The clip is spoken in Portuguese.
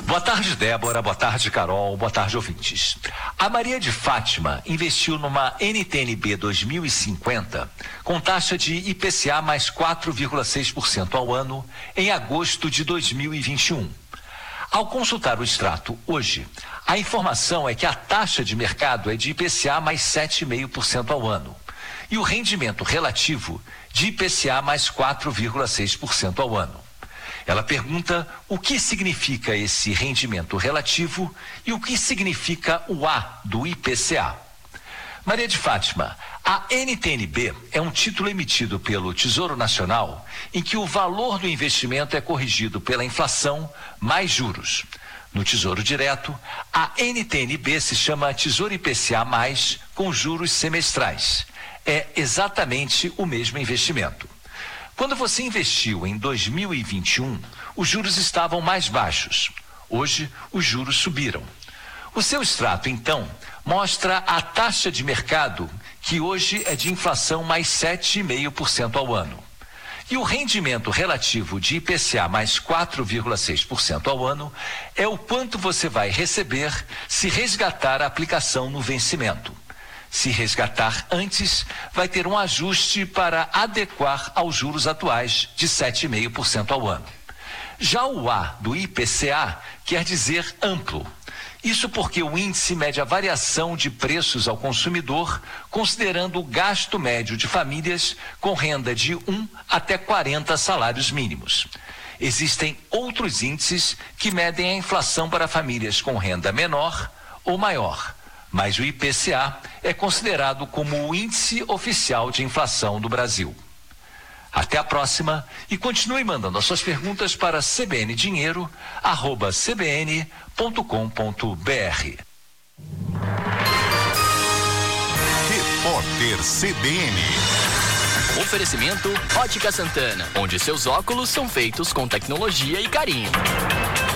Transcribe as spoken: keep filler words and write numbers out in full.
Boa tarde, Débora. Boa tarde, Carol. Boa tarde, ouvintes. A Maria de Fátima investiu numa N T N B dois mil e cinquenta com taxa de I P C A mais quatro vírgula seis por cento ao ano em agosto de dois mil e vinte e um. Ao consultar o extrato hoje, a informação é que a taxa de mercado é de I P C A mais sete vírgula cinco por cento ao ano e o rendimento relativo de I P C A mais quatro vírgula seis por cento ao ano. Ela pergunta o que significa esse rendimento relativo e o que significa o A do I P C A. Maria de Fátima, a N T N B é um título emitido pelo Tesouro Nacional em que o valor do investimento é corrigido pela inflação mais juros. No Tesouro Direto, a N T N B se chama Tesouro I P C A mais, com juros semestrais. É exatamente o mesmo investimento. Quando você investiu em dois mil e vinte e um, os juros estavam mais baixos. Hoje, os juros subiram. O seu extrato, então, mostra a taxa de mercado, que hoje é de inflação mais sete vírgula cinco por cento ao ano. E o rendimento relativo de I P C A mais quatro vírgula seis por cento ao ano é o quanto você vai receber se resgatar a aplicação no vencimento. Se resgatar antes, vai ter um ajuste para adequar aos juros atuais de sete vírgula cinco por cento ao ano. Já o A do I P C A quer dizer amplo. Isso porque o índice mede a variação de preços ao consumidor, considerando o gasto médio de famílias com renda de um até quarenta salários mínimos. Existem outros índices que medem a inflação para famílias com renda menor ou maior. Mas o I P C A é considerado como o índice oficial de inflação do Brasil. Até a próxima e continue mandando as suas perguntas para c b n dinheiro arroba c b n ponto com ponto b r. Repórter C B N. Oferecimento Ótica Santana, onde seus óculos são feitos com tecnologia e carinho.